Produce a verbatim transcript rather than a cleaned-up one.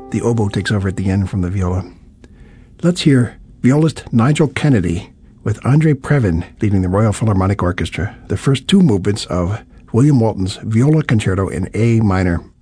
The oboe takes over at the end from the viola. Let's hear violist Nigel Kennedy with Andre Previn leading the Royal Philharmonic Orchestra, the first two movements of William Walton's Viola Concerto in A minor.